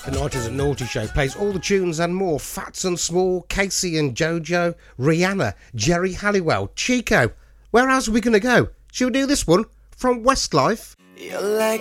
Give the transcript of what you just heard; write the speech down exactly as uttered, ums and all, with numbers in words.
The Night is a Naughty Show plays all the tunes and more. Fats and Small, Casey and Jojo, Rihanna, Jerry Halliwell, Chico. Where else are we going to go? Should we do this one from Westlife? You're like